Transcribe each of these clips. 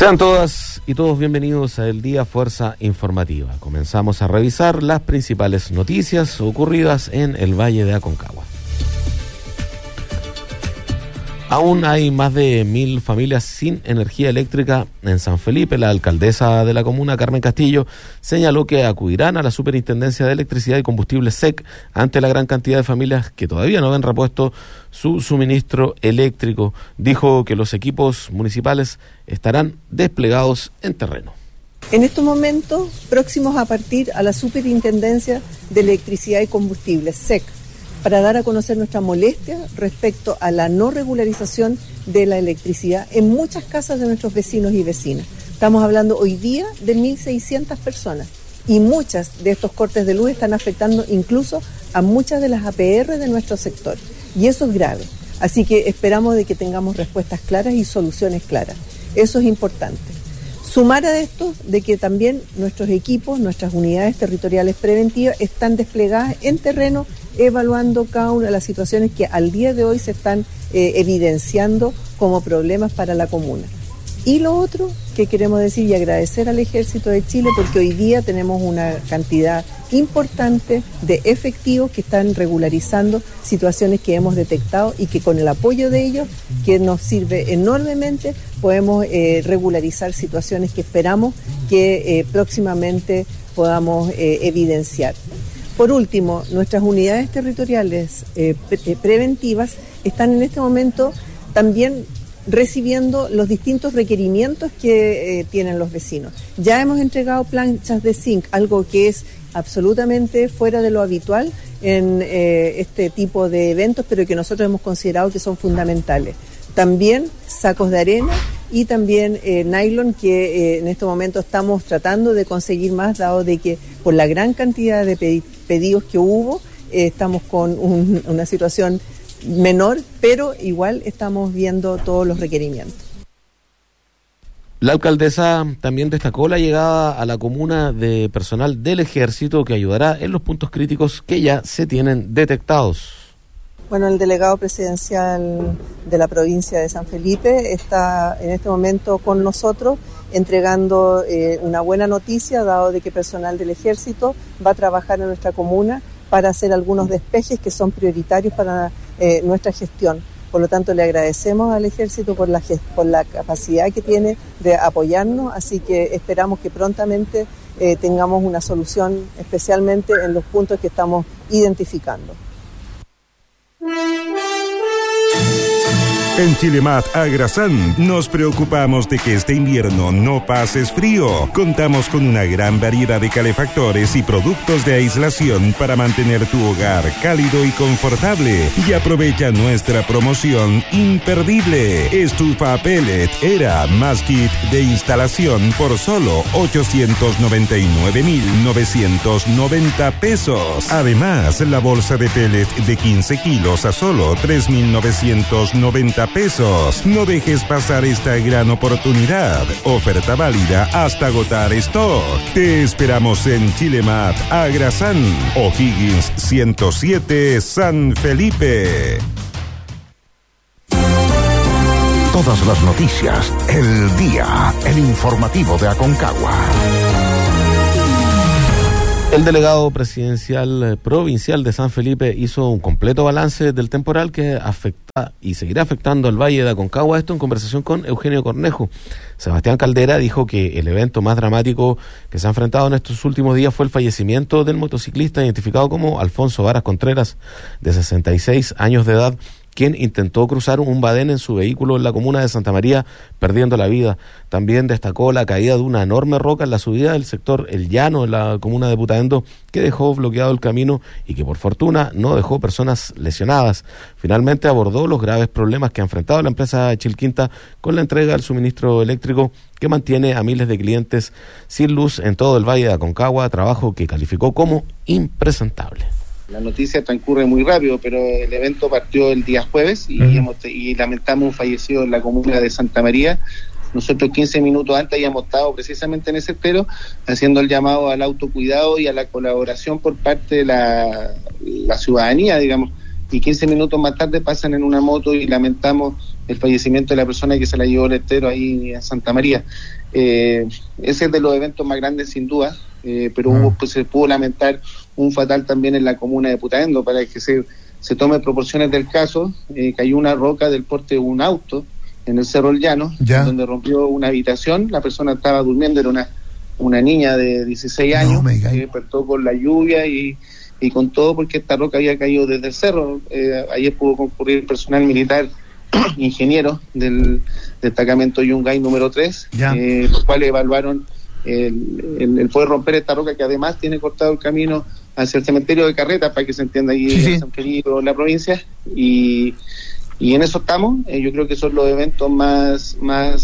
Sean todas y todos bienvenidos a El Día Fuerza Informativa. Comenzamos a revisar las principales noticias ocurridas en el Valle de Aconcagua. Aún hay más de 1.000 familias sin energía eléctrica en San Felipe. La alcaldesa de la comuna, Carmen Castillo, señaló que acudirán a la Superintendencia de Electricidad y Combustible SEC ante la gran cantidad de familias que todavía no han repuesto su suministro eléctrico. Dijo que los equipos municipales estarán desplegados en terreno. En estos momentos, próximos a partir a la Superintendencia de Electricidad y Combustible SEC, para dar a conocer nuestra molestia respecto a la no regularización de la electricidad en muchas casas de nuestros vecinos y vecinas. Estamos hablando hoy día de 1.600 personas y muchas de estos cortes de luz están afectando incluso a muchas de las APR de nuestro sector, y eso es grave. Así que esperamos de que tengamos respuestas claras y soluciones claras. Eso es importante. Sumar a esto de que también nuestros equipos, nuestras unidades territoriales preventivas están desplegadas en terreno, evaluando cada una de las situaciones que al día de hoy se están evidenciando como problemas para la comuna. Y lo otro que queremos decir y agradecer al Ejército de Chile, porque hoy día tenemos una cantidad importante de efectivos que están regularizando situaciones que hemos detectado y que con el apoyo de ellos, que nos sirve enormemente, podemos regularizar situaciones que esperamos que próximamente podamos evidenciar. Por último, nuestras unidades territoriales preventivas están en este momento también recibiendo los distintos requerimientos que tienen los vecinos. Ya hemos entregado planchas de zinc, algo que es absolutamente fuera de lo habitual en este tipo de eventos, pero que nosotros hemos considerado que son fundamentales. También sacos de arena y también nylon, que en este momento estamos tratando de conseguir más, dado de que por la gran cantidad de pedidos que hubo, estamos con una situación menor, pero igual estamos viendo todos los requerimientos. La alcaldesa también destacó la llegada a la comuna de personal del Ejército que ayudará en los puntos críticos que ya se tienen detectados. Bueno, el delegado presidencial de la provincia de San Felipe está en este momento con nosotros entregando una buena noticia, dado de que personal del Ejército va a trabajar en nuestra comuna para hacer algunos despejes que son prioritarios para nuestra gestión. Por lo tanto, le agradecemos al Ejército por la capacidad que tiene de apoyarnos, así que esperamos que prontamente tengamos una solución, especialmente en los puntos que estamos identificando. En Chilemat Agrasán nos preocupamos de que este invierno no pases frío. Contamos con una gran variedad de calefactores y productos de aislación para mantener tu hogar cálido y confortable. Y aprovecha nuestra promoción imperdible. Estufa pellet Era más kit de instalación por solo 899.990 pesos. Además, la bolsa de pellet de 15 kilos a solo 3.990 pesos. No dejes pasar esta gran oportunidad. Oferta válida hasta agotar stock. Te esperamos en Chilemat Agrasán, O'Higgins 107, San Felipe. Todas las noticias, el día, el informativo de Aconcagua. El delegado presidencial provincial de San Felipe hizo un completo balance del temporal que afecta y seguirá afectando al Valle de Aconcagua. Esto en conversación con Eugenio Cornejo. Sebastián Caldera dijo que el evento más dramático que se ha enfrentado en estos últimos días fue el fallecimiento del motociclista identificado como Alfonso Varas Contreras, de 66 años de edad, quien intentó cruzar un badén en su vehículo en la comuna de Santa María, perdiendo la vida. También destacó la caída de una enorme roca en la subida del sector El Llano, en la comuna de Putaendo, que dejó bloqueado el camino y que por fortuna no dejó personas lesionadas. Finalmente abordó los graves problemas que ha enfrentado la empresa Chilquinta con la entrega del suministro eléctrico que mantiene a miles de clientes sin luz en todo el Valle de Aconcagua, trabajo que calificó como impresentable. La noticia transcurre muy rápido, pero el evento partió el día jueves y lamentamos un fallecido en la comuna de Santa María. Nosotros 15 minutos antes habíamos estado precisamente en ese estero haciendo el llamado al autocuidado y a la colaboración por parte de la ciudadanía, digamos, y 15 minutos más tarde pasan en una moto y lamentamos el fallecimiento de la persona que se la llevó el estero ahí en Santa María. Ese es de los eventos más grandes sin duda, pero se pudo lamentar un fatal también en la comuna de Putaendo. Para que se tome proporciones del caso, cayó una roca del porte de un auto en el Cerro El Llano, donde rompió una habitación. La persona estaba durmiendo, era una niña de 16 años, que despertó con la lluvia y con todo, porque esta roca había caído desde el cerro. Ayer pudo concurrir personal militar, ingeniero del destacamento Yungay número 3, los cuales evaluaron el poder romper esta roca, que además tiene cortado el camino hacia el cementerio de Carretas, para que se entienda ahí en San Felipe, la provincia, y en eso estamos. Yo creo que son los eventos más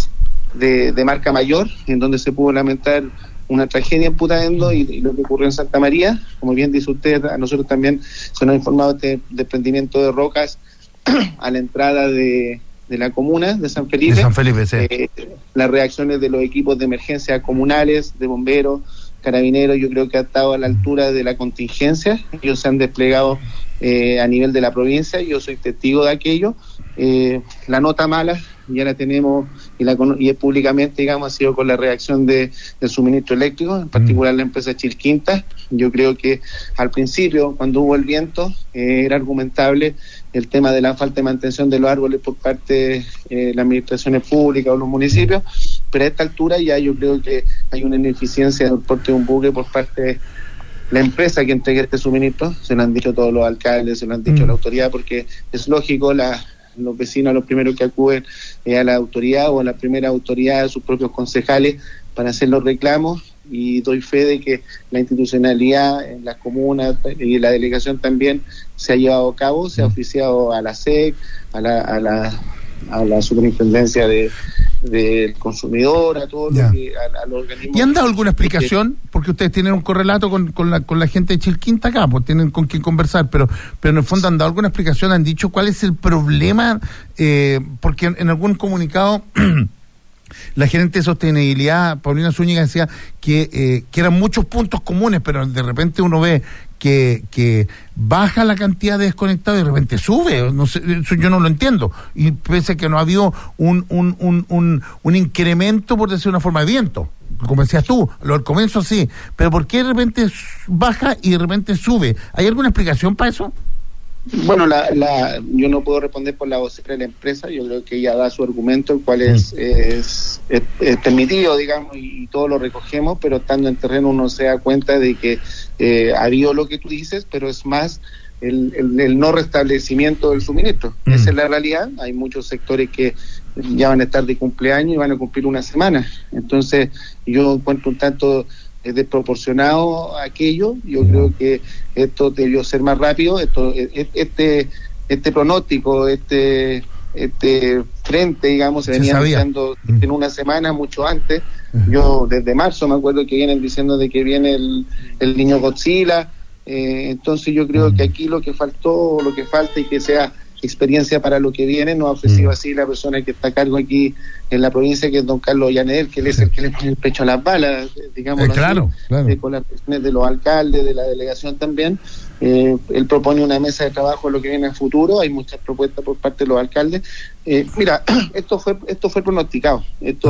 de marca mayor, en donde se pudo lamentar una tragedia en Putaendo y lo que ocurrió en Santa María. Como bien dice usted, a nosotros también se nos ha informado de desprendimiento de rocas a la entrada de la comuna de San Felipe. De San Felipe, sí. Las reacciones de los equipos de emergencia comunales, de bomberos, carabineros, yo creo que ha estado a la altura de la contingencia. Ellos se han desplegado a nivel de la provincia, yo soy testigo de aquello. La nota mala ya la tenemos y públicamente, digamos, ha sido con la reacción del suministro eléctrico, en particular la empresa Chilquinta. Yo creo que al principio, cuando hubo el viento, era argumentable el tema de la falta de mantención de los árboles por parte de las administraciones públicas o los municipios, pero a esta altura ya yo creo que hay una ineficiencia del porte de un buque por parte de la empresa que entrega este suministro. Se lo han dicho todos los alcaldes, se lo han dicho la autoridad, porque es lógico, los vecinos, los primeros que acuden a la autoridad o a la primera autoridad, a sus propios concejales, para hacer los reclamos, y doy fe de que la institucionalidad en las comunas y la delegación también se ha llevado a cabo, se ha oficiado a la SEC, a la superintendencia del consumidor, a todo lo que a los organismos. ¿Y han dado alguna explicación? Porque ustedes tienen un correlato con la gente de Chilquinta acá, pues tienen con quien conversar, pero en el fondo han dado alguna explicación, han dicho cuál es el problema, porque en algún comunicado la gerente de sostenibilidad, Paulina Zúñiga, decía que eran muchos puntos comunes, pero de repente uno ve que baja la cantidad de desconectados y de repente sube. No sé, eso yo no lo entiendo. Y pese a que no ha habido un incremento, por decir una forma, de viento, como decías tú, al comienzo sí, pero ¿por qué de repente baja y de repente sube? ¿Hay alguna explicación para eso? Bueno, yo no puedo responder por la vocera de la empresa. Yo creo que ella da su argumento, el cual es permitido, digamos, y todo lo recogemos, pero estando en terreno uno se da cuenta de que ha habido lo que tú dices, pero es más el no restablecimiento del suministro. Esa es la realidad. Hay muchos sectores que ya van a estar de cumpleaños y van a cumplir una semana. Entonces yo encuentro un tanto desproporcionado aquello. Yo creo que esto debió ser más rápido. Este pronóstico, este frente, digamos, se venía anunciando en una semana, mucho antes. Yo desde marzo me acuerdo que vienen diciendo de que viene el niño Godzilla. Entonces yo creo que aquí lo que falta y que sea experiencia para lo que viene, nos ha ofrecido así la persona que está a cargo aquí en la provincia, que es don Carlos Llaneder, que él es el que le pone el pecho a las balas, digamos, claro. Con las presiones de los alcaldes, de la delegación también. Él propone una mesa de trabajo en lo que viene a futuro. Hay muchas propuestas por parte de los alcaldes. Mira, esto fue pronosticado.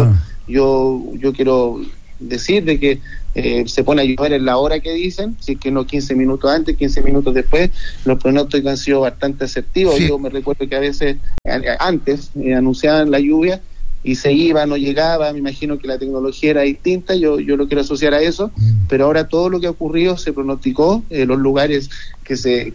Yo quiero decir de que se pone a llover en la hora que dicen, si es que no 15 minutos antes, 15 minutos después. Los pronósticos han sido bastante asertivos. Sí. Yo me recuerdo que a veces antes anunciaban la lluvia y se iba, no llegaba. Me imagino que la tecnología era distinta, yo lo quiero asociar a eso, pero ahora todo lo que ha ocurrido se pronosticó. Los lugares que se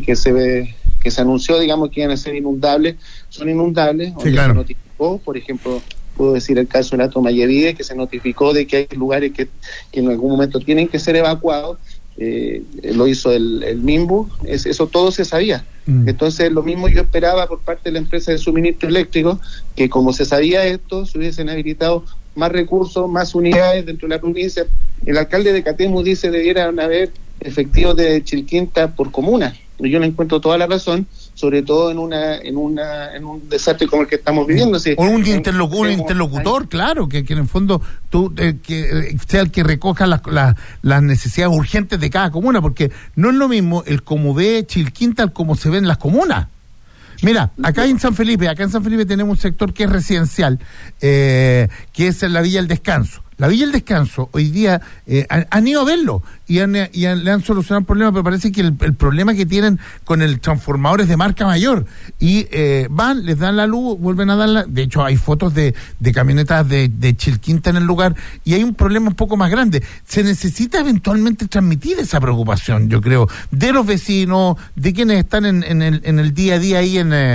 anunció, digamos, que iban a ser inundables, son inundables. Sí, claro. Se notificó, por ejemplo, puedo decir el caso del Alto Mayevide, que se notificó de que hay lugares que en algún momento tienen que ser evacuados. Lo hizo el MIMBU, eso todo se sabía. Entonces lo mismo yo esperaba por parte de la empresa de suministro eléctrico, que como se sabía esto, se hubiesen habilitado más recursos, más unidades dentro de la provincia. El alcalde de Catemu dice debieran haber efectivos de Chilquinta por comuna. Yo le encuentro toda la razón, sobre todo en un desastre como el que estamos viviendo. Sí. O un interlocutor, claro, que en el fondo que sea el que recoja las necesidades urgentes de cada comuna, porque no es lo mismo el cómo ve Chilquinta al cómo se ven las comunas. Mira, acá en San Felipe tenemos un sector que es residencial, que es en la Villa del Descanso. La Villa del Descanso, hoy día, han ido a verlo y le han solucionado el problema, pero parece que el problema que tienen con el transformador es de marca mayor. Y van, les dan la luz, vuelven a darla. De hecho, hay fotos de camionetas de Chilquinta en el lugar y hay un problema un poco más grande. Se necesita eventualmente transmitir esa preocupación, yo creo, de los vecinos, de quienes están en el día a día ahí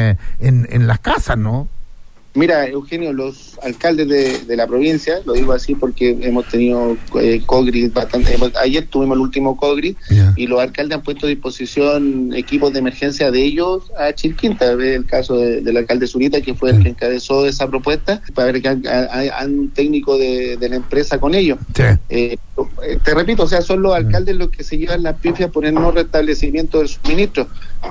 en las casas, ¿no? Mira, Eugenio, los alcaldes de la provincia, lo digo así porque hemos tenido COGRI bastante. Ayer tuvimos el último COGRI y los alcaldes han puesto a disposición equipos de emergencia de ellos a Chilquinta. El caso del alcalde Zurita, que fue el que encabezó esa propuesta, para ver que hay un técnico de la empresa con ellos. Sí. Te repito, o sea, son los alcaldes los que se llevan las pifias por el no restablecimiento del suministro,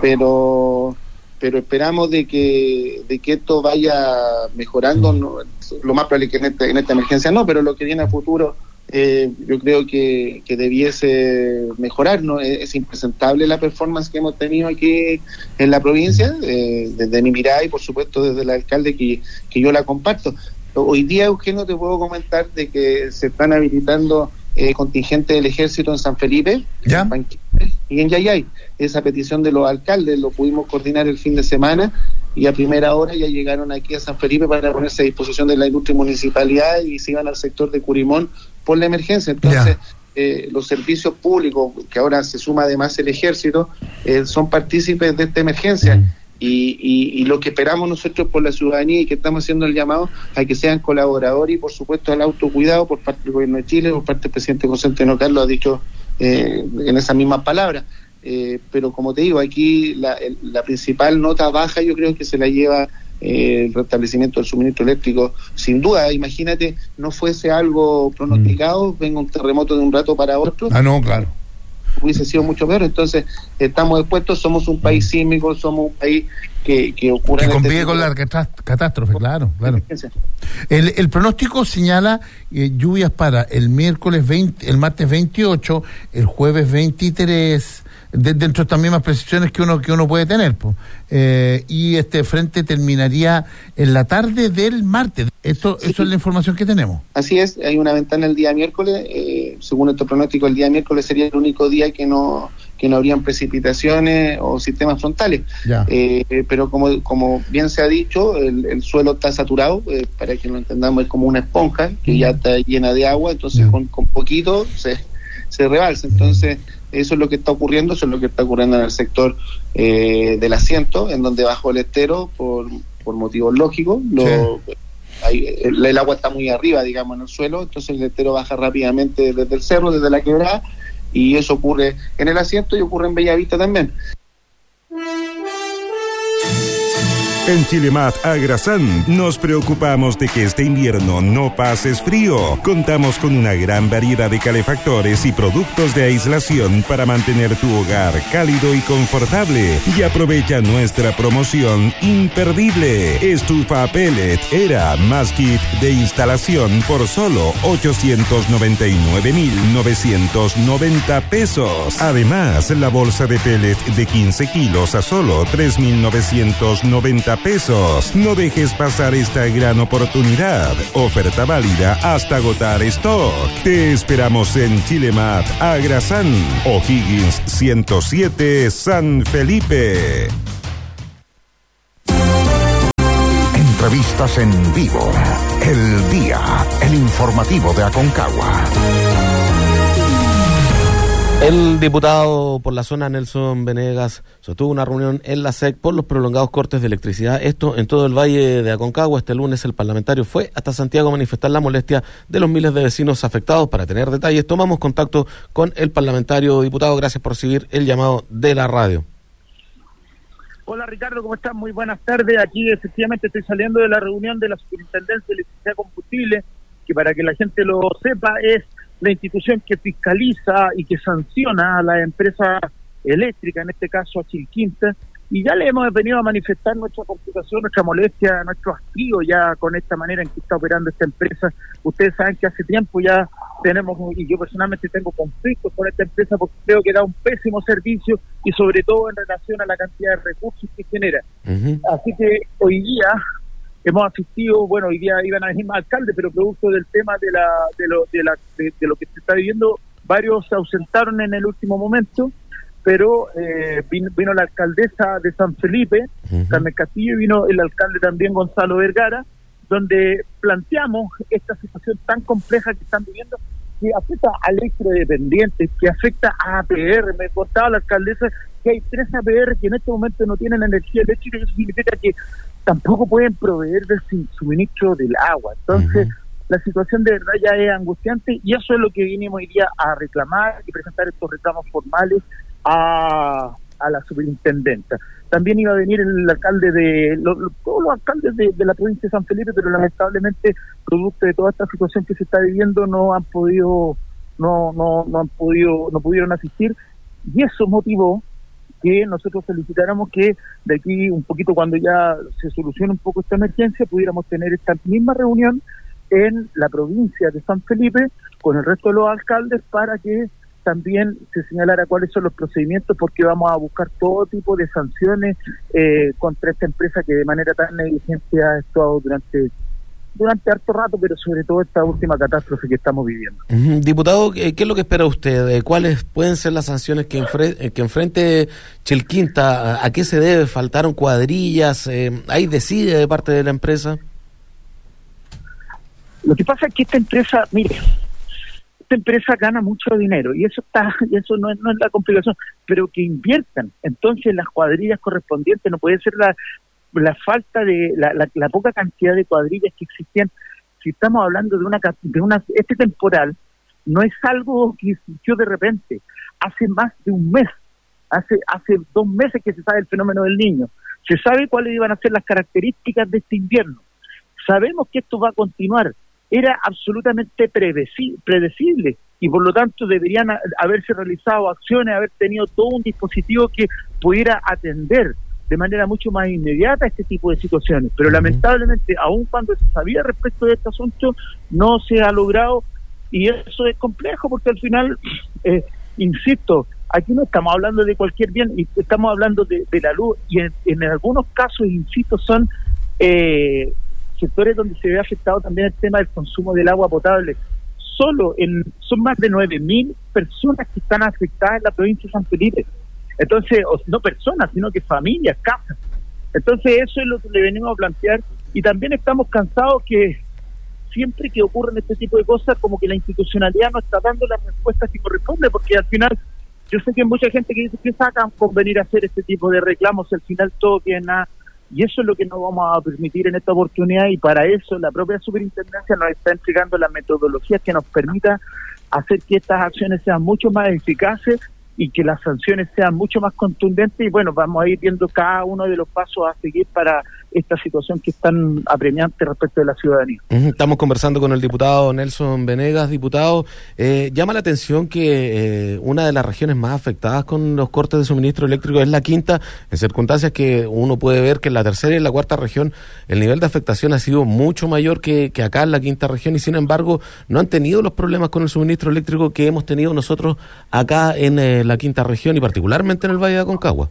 pero esperamos de que esto vaya mejorando, ¿no? Lo más probable es que en esta emergencia no, pero lo que viene a futuro yo creo que debiese mejorar, ¿no? Es impresentable la performance que hemos tenido aquí en la provincia, desde mi mirada y por supuesto desde el alcalde que yo la comparto. Hoy día, Eugenio, te puedo comentar de que se están habilitando contingente del ejército en San Felipe, en Panquilles y en Yayay. Esa petición de los alcaldes lo pudimos coordinar el fin de semana y a primera hora ya llegaron aquí a San Felipe para ponerse a disposición de la industria y municipalidad y se iban al sector de Curimón por la emergencia. Entonces los servicios públicos, que ahora se suma además el ejército, son partícipes de esta emergencia. Y lo que esperamos nosotros por la ciudadanía y que estamos haciendo el llamado a que sean colaboradores y por supuesto al autocuidado por parte del gobierno de Chile, por parte del presidente Constantino Carlos, lo ha dicho en esas mismas palabras. Pero como te digo, aquí la principal nota baja yo creo que se la lleva el restablecimiento del suministro eléctrico. Sin duda, imagínate, no fuese algo pronosticado, venga un terremoto de un rato para otro. No, claro. Hubiese sido mucho peor. Entonces estamos expuestos, somos un país sísmico, somos un país que ocurre que convive con la catástrofe, claro. El pronóstico señala lluvias para el miércoles 20, el martes 28, el jueves 23, dentro de estas mismas precisiones que uno puede tener, y este frente terminaría en la tarde del martes. Eso es la información que tenemos. Así es, hay una ventana el día miércoles, según estos pronósticos el día miércoles sería el único día que no habrían precipitaciones o sistemas frontales. Pero como bien se ha dicho, el suelo está saturado, para que lo entendamos es como una esponja que ya está llena de agua, entonces con poquito se rebalsa. Entonces eso es lo que está ocurriendo, eso es lo que está ocurriendo en el sector del Asiento, en donde bajo el estero, por motivos lógicos, el agua está muy arriba, digamos, en el suelo, entonces el estero baja rápidamente desde el cerro, desde la quebrada, y eso ocurre en el Asiento y ocurre en Bellavista también. En Chilemat Agrasán nos preocupamos de que este invierno no pases frío. Contamos con una gran variedad de calefactores y productos de aislación para mantener tu hogar cálido y confortable. Y aprovecha nuestra promoción imperdible. Estufa pellet Era más kit de instalación por solo 899.990 pesos. Además, la bolsa de pellet de 15 kilos a solo 3.990 pesos. No dejes pasar esta gran oportunidad. Oferta válida hasta agotar stock. Te esperamos en Chilemat Agrasán, O'Higgins 107, San Felipe. Entrevistas en vivo. El día, el informativo de Aconcagua. El diputado por la zona, Nelson Venegas, sostuvo una reunión en la SEC por los prolongados cortes de electricidad. Esto en todo el valle de Aconcagua. Este lunes el parlamentario fue hasta Santiago a manifestar la molestia de los miles de vecinos afectados. Para tener detalles, tomamos contacto con el parlamentario. Diputado, gracias por recibir el llamado de la radio. Hola Ricardo, ¿cómo estás? Muy buenas tardes. Aquí efectivamente estoy saliendo de la reunión de la Superintendencia de Electricidad y Combustible, que para que la gente lo sepa es la institución que fiscaliza y que sanciona a la empresa eléctrica, en este caso a Chilquinta, Y ya le hemos venido a manifestar nuestra complicación, nuestra molestia, nuestro hastío ya con esta manera en que está operando esta empresa. Ustedes saben que hace tiempo ya tenemos, y yo personalmente tengo conflictos con esta empresa porque creo que da un pésimo servicio y sobre todo en relación a la cantidad de recursos que genera. Así que hoy día hemos asistido, bueno, hoy día iban a venir más alcaldes, pero producto del tema de lo que se está viviendo, varios se ausentaron en el último momento, pero vino la alcaldesa de San Felipe, Carmen Castillo, y vino el alcalde también, Gonzalo Vergara, donde planteamos esta situación tan compleja que están viviendo, que afecta a electrodependientes, que afecta a APR. Me contaba la alcaldesa que hay 3 APR que en este momento no tienen energía eléctrica, y eso significa que tampoco pueden proveer del suministro del agua. Entonces, la situación de verdad ya es angustiante, y eso es lo que vinimos hoy día a reclamar y presentar estos reclamos formales a la superintendenta. También iba a venir el alcalde todos los alcaldes de la provincia de San Felipe, pero lamentablemente, producto de toda esta situación que se está viviendo, no pudieron asistir, y eso motivó que nosotros solicitáramos que de aquí un poquito, cuando ya se solucione un poco esta emergencia, pudiéramos tener esta misma reunión en la provincia de San Felipe con el resto de los alcaldes para que también se señalara cuáles son los procedimientos, porque vamos a buscar todo tipo de sanciones contra esta empresa que de manera tan negligente ha actuado durante harto rato, pero sobre todo esta última catástrofe que estamos viviendo. Diputado, ¿qué es lo que espera usted? ¿Cuáles pueden ser las sanciones que enfrente Chilquinta? ¿A qué se debe? ¿Faltaron cuadrillas? ¿Hay desidia de parte de la empresa? Lo que pasa es que esta empresa, mire, esta empresa gana mucho dinero, y eso no es la complicación, pero que inviertan entonces las cuadrillas correspondientes. No puede ser la falta de la poca cantidad de cuadrillas que existían. Si estamos hablando de este temporal, no es algo que surgió de repente. Hace más de un mes, hace 2 meses que se sabe el fenómeno del Niño. Se sabe cuáles iban a ser las características de este invierno. Sabemos que esto va a continuar. Era absolutamente predecible, y por lo tanto deberían haberse realizado acciones, haber tenido todo un dispositivo que pudiera atender de manera mucho más inmediata este tipo de situaciones. Pero lamentablemente, aun cuando se sabía respecto de este asunto, no se ha logrado, y eso es complejo porque al final, insisto, aquí no estamos hablando de cualquier bien, y estamos hablando de la luz, y en algunos casos, insisto, son sectores donde se ve afectado también el tema del consumo del agua potable. Son más de 9.000 personas que están afectadas en la provincia de San Felipe. Entonces, no personas, sino que familias, casas. Entonces, eso es lo que le venimos a plantear, y también estamos cansados que siempre que ocurren este tipo de cosas, como que la institucionalidad no está dando las respuestas que corresponde, porque al final, yo sé que hay mucha gente que dice que sacan con venir a hacer este tipo de reclamos, y al final todo queda en nada. Y eso es lo que no vamos a permitir en esta oportunidad, y para eso la propia superintendencia nos está entregando las metodologías que nos permita hacer que estas acciones sean mucho más eficaces y que las sanciones sean mucho más contundentes. Y bueno, vamos a ir viendo cada uno de los pasos a seguir para esta situación que es tan apremiante respecto de la ciudadanía. Estamos conversando con el diputado Nelson Venegas. Diputado, llama la atención que una de las regiones más afectadas con los cortes de suministro eléctrico es la quinta, en circunstancias que uno puede ver que en la tercera y en la cuarta región el nivel de afectación ha sido mucho mayor que acá en la quinta región, y sin embargo no han tenido los problemas con el suministro eléctrico que hemos tenido nosotros acá en la quinta región, y particularmente en el Valle de Aconcagua.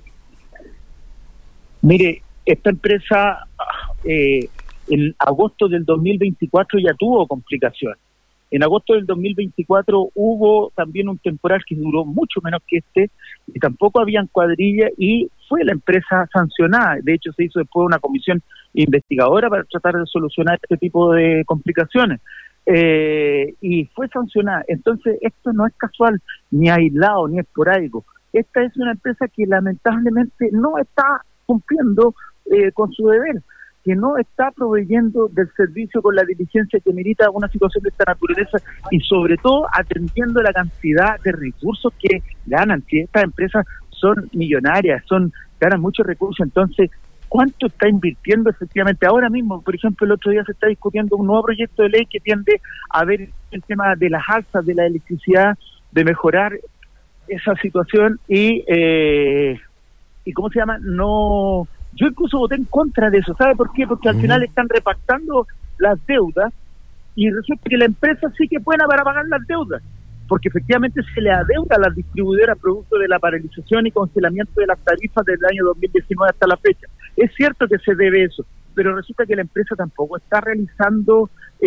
Mire, esta empresa en agosto del 2024 ya tuvo complicaciones. En agosto del 2024 hubo también un temporal que duró mucho menos que este, y tampoco habían cuadrillas, y fue la empresa sancionada. De hecho, se hizo después una comisión investigadora para tratar de solucionar este tipo de complicaciones. Y fue sancionada. Entonces, esto no es casual, ni aislado, ni esporádico. Esta es una empresa que lamentablemente no está cumpliendo con su deber, que no está proveyendo del servicio con la diligencia que merita una situación de esta naturaleza, y sobre todo atendiendo la cantidad de recursos que ganan. Si estas empresas son millonarias, ganan muchos recursos, entonces ¿cuánto está invirtiendo efectivamente? Ahora mismo, por ejemplo, el otro día se está discutiendo un nuevo proyecto de ley que tiende a ver el tema de las alzas de la electricidad, de mejorar esa situación, y ¿cómo se llama? No, yo incluso voté en contra de eso. ¿Sabe por qué? Porque al final están repactando las deudas y resulta que la empresa sí que es buena para pagar las deudas, porque efectivamente se le adeuda a las distribuidoras producto de la paralización y congelamiento de las tarifas del año 2019 hasta la fecha. Es cierto que se debe eso, pero resulta que la empresa tampoco está realizando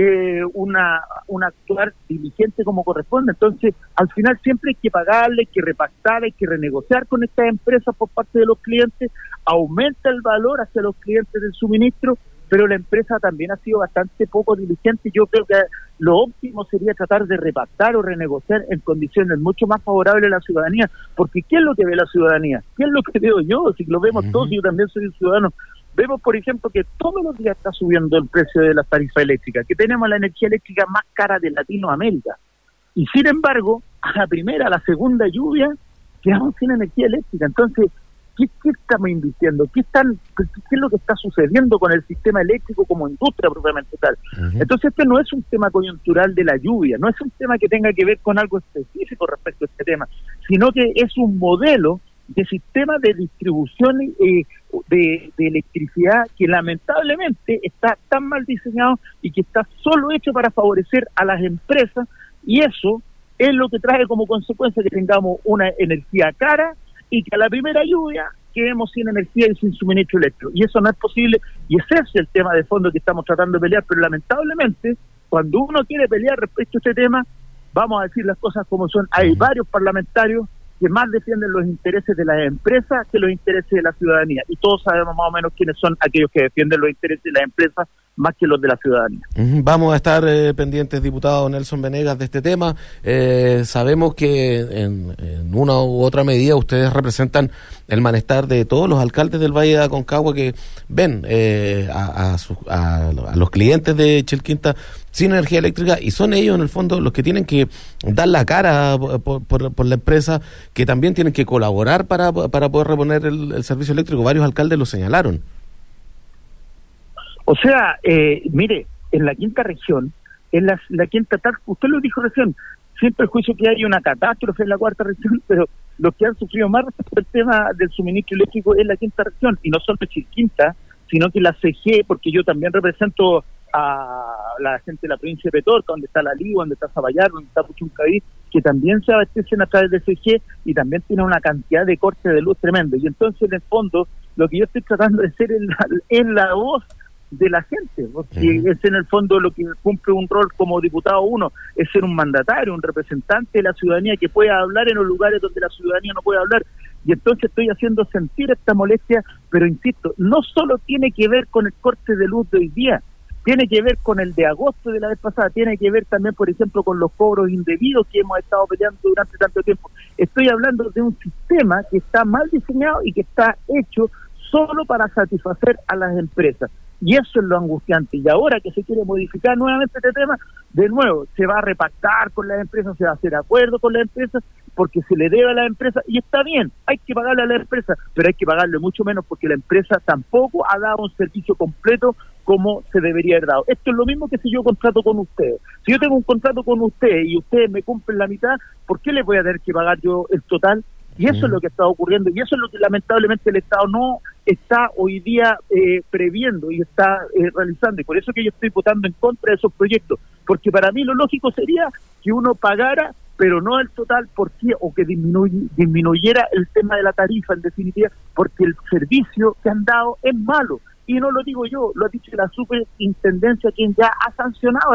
un actuar diligente como corresponde. Entonces, al final siempre hay que pagarle, hay que repactar, hay que renegociar con estas empresas por parte de los clientes, aumenta el valor hacia los clientes del suministro, pero la empresa también ha sido bastante poco diligente. Yo creo que lo óptimo sería tratar de repactar o renegociar en condiciones mucho más favorables a la ciudadanía, porque ¿qué es lo que ve la ciudadanía? ¿Qué es lo que veo yo? Si lo vemos todos, yo también soy un ciudadano. Vemos, por ejemplo, que todos los días está subiendo el precio de las tarifas eléctricas, que tenemos la energía eléctrica más cara de Latinoamérica. Y sin embargo, a la primera, a la segunda lluvia, quedamos sin energía eléctrica. Entonces, ¿qué estamos invirtiendo? ¿Qué es lo que está sucediendo con el sistema eléctrico como industria propiamente tal? Entonces, este no es un tema coyuntural de la lluvia, no es un tema que tenga que ver con algo específico respecto a este tema, sino que es un modelo de sistema de distribución de electricidad que lamentablemente está tan mal diseñado y que está solo hecho para favorecer a las empresas, y eso es lo que trae como consecuencia que tengamos una energía cara y que a la primera lluvia quedemos sin energía y sin suministro eléctrico. Y eso no es posible, y ese es el tema de fondo que estamos tratando de pelear, pero lamentablemente, cuando uno quiere pelear respecto a este tema, vamos a decir las cosas como son. Hay varios parlamentarios que más defienden los intereses de las empresas que los intereses de la ciudadanía, y todos sabemos más o menos quiénes son aquellos que defienden los intereses de las empresas más que los de la ciudadanía. Vamos a estar pendientes, diputado Nelson Venegas, de este tema. Sabemos que en una u otra medida ustedes representan el malestar de todos los alcaldes del Valle de Aconcagua que ven a los clientes de Chilquinta sin energía eléctrica, y son ellos en el fondo los que tienen que dar la cara por la empresa, que también tienen que colaborar para poder reponer el servicio eléctrico. Varios alcaldes lo señalaron. O sea, mire, en la quinta región, en la quinta tal, usted lo dijo recién, siempre el juicio que hay una catástrofe en la cuarta región, pero los que han sufrido más respecto al tema del suministro eléctrico es la quinta región, y no solo Chilquinta, sino que la CG, porque yo también represento a la gente de la provincia de Petorca, donde está La Ligua, donde está Zaballar, donde está Puchuncaví, que también se abastecen a través de CG y también tienen una cantidad de cortes de luz tremendo. Y entonces, en el fondo, lo que yo estoy tratando de hacer es la voz de la gente, porque es en el fondo lo que cumple un rol como diputado uno, es ser un mandatario, un representante de la ciudadanía que pueda hablar en los lugares donde la ciudadanía no puede hablar. Y entonces estoy haciendo sentir esta molestia, pero insisto, no solo tiene que ver con el corte de luz de hoy día, tiene que ver con el de agosto de la vez pasada, tiene que ver también, por ejemplo, con los cobros indebidos que hemos estado peleando durante tanto tiempo. Estoy hablando de un sistema que está mal diseñado y que está hecho solo para satisfacer a las empresas. Y eso es lo angustiante. Y ahora que se quiere modificar nuevamente este tema, de nuevo, se va a repactar con las empresas, se va a hacer acuerdo con las empresas, porque se le debe a las empresas, y está bien, hay que pagarle a la empresa, pero hay que pagarle mucho menos porque la empresa tampoco ha dado un servicio completo como se debería haber dado. Esto es lo mismo que si yo contrato con ustedes. Si yo tengo un contrato con ustedes y ustedes me cumplen la mitad, ¿por qué les voy a tener que pagar yo el total? Y eso es lo que está ocurriendo, y eso es lo que lamentablemente el Estado no está hoy día previendo y está realizando, y por eso que yo estoy votando en contra de esos proyectos, porque para mí lo lógico sería que uno pagara, pero no el total, porque o que disminuyera el tema de la tarifa, en definitiva, porque el servicio que han dado es malo, y no lo digo yo, lo ha dicho la superintendencia, quien ya ha sancionado